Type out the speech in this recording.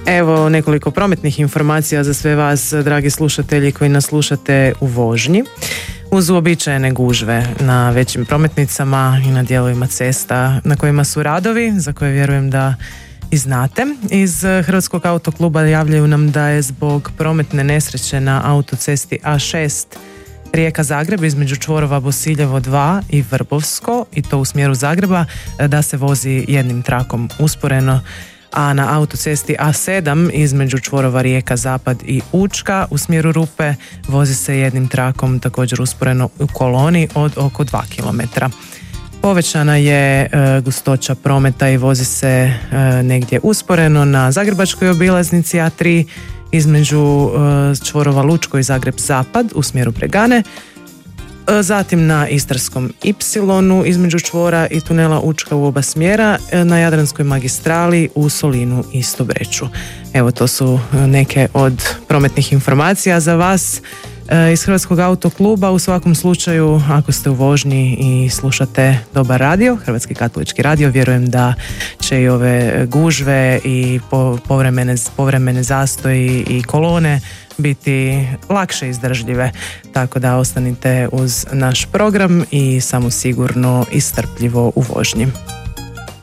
Evo nekoliko prometnih informacija za sve vas, dragi slušatelji koji nas slušate u vožnji. Uz uobičajene gužve na većim prometnicama i na dijelovima cesta na kojima su radovi, za koje vjerujem da i znate, iz Hrvatskog autokluba javljaju nam da je zbog prometne nesreće na autocesti A6 Rijeka-Zagreb između čvorova Bosiljevo 2 i Vrbovsko, i to u smjeru Zagreba, da se vozi jednim trakom usporeno, a na autocesti A7 između čvorova Rijeka-Zapad i Učka u smjeru Rupe vozi se jednim trakom također usporeno u koloni od oko 2 km. Povećana je gustoća prometa i vozi se negdje usporeno na zagrebačkoj obilaznici A3 između čvorova Lučko i Zagreb-Zapad u smjeru Bregane, zatim na Istarskom Y između čvora i tunela Učka u oba smjera, na Jadranskoj magistrali u Solinu i Stobreču. Evo, to su neke od prometnih informacija za vas iz Hrvatskog autokluba. U svakom slučaju, ako ste u vožnji i slušate dobar radio, Hrvatski katolički radio, vjerujem da će i ove gužve i povremene zastoji i kolone biti lakše izdržljive, tako da ostanite uz naš program i samo sigurno i strpljivo u vožnji.